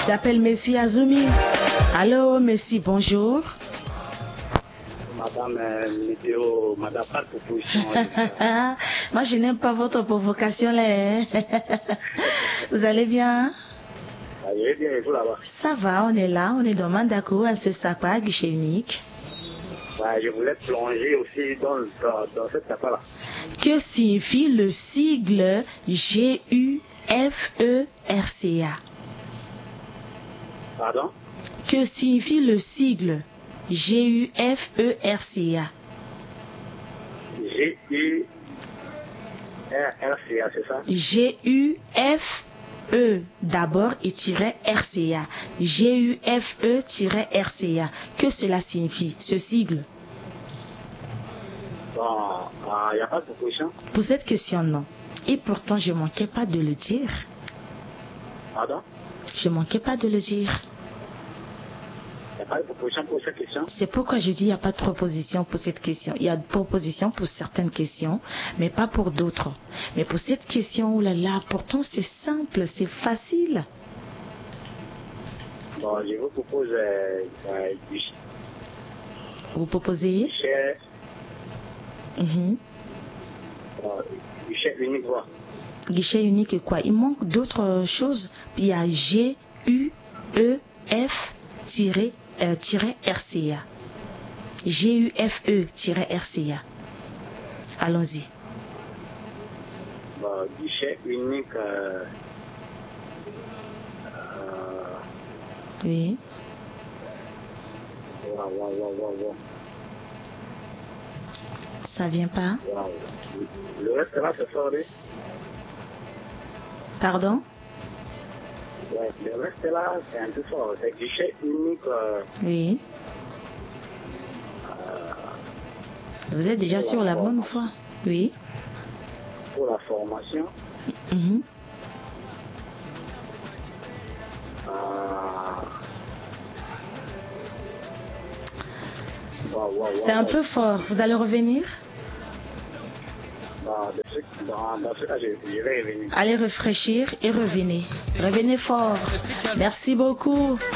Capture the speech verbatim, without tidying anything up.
s'appelle Messi Azumi. Allô, Messi, bonjour. Madame euh, météo, madame, pas de proposition. Moi, je n'aime pas votre provocation là. Hein? Vous allez bien? Ah, je vais bien, et vous là-bas? Ça va, on est là, on est dans Mandako, à ce sapa, guichet unique. Ouais, je voulais plonger aussi dans, dans, dans cette sapa-là. Que signifie le sigle G U F E R C A? Pardon? Que signifie le sigle G U F E R C A? G U R C A, c'est ça? G U F E d'abord et tiret R C A. G U F E R C A. Que cela signifie, ce sigle? Bon, il n'y a pas de proposition. Pour cette question, non. Et pourtant, je ne manquais pas de le dire. Pardon? Je ne manquais pas de le dire. Il n'y a pas de proposition pour cette question? C'est pourquoi je dis qu'il n'y a pas de proposition pour cette question. Il y a de propositions pour certaines questions, mais pas pour d'autres. Mais pour cette question, oh là là, pourtant c'est simple, c'est facile. Bon, je vous propose euh, euh, du Vous proposez guichet, mm-hmm. euh, guichet unique, quoi. Guichet unique et quoi? Il manque d'autres choses. Il y a G U E F R C A. G U F E R C A. Allons-y. Bon, guichet unique. Euh, euh, oui. Wow, wow, wow, wow, wow. Ça vient pas? Wow. Le reste là, c'est fort, oui. Pardon? Ouais, le reste là, c'est un peu fort. C'est guichet unique. Euh, oui. Euh, Vous êtes déjà sur la bonne voie. Oui. Pour la formation. Mm-hmm. Euh, wow, wow, wow, c'est un wow. peu fort. Vous allez revenir? Dans, dans, dans ce cas, je, je vais revenir. Allez rafraîchir et revenez. Revenez fort. Merci beaucoup.